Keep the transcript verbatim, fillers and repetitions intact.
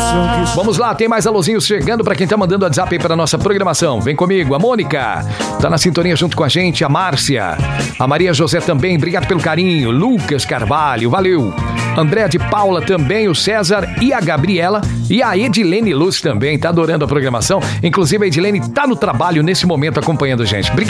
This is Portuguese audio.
Vamos lá, tem mais alôzinhos chegando pra quem tá mandando WhatsApp aí pra nossa programação. Vem comigo, a Mônica tá na sintonia junto com a gente, a Márcia, a Maria José também, obrigado pelo carinho, Lucas Carvalho, valeu. André de Paula também, o César e a Gabriela e a Edilene Luz também, tá adorando a programação. Inclusive a Edilene tá no trabalho nesse momento acompanhando a gente. Obrigado.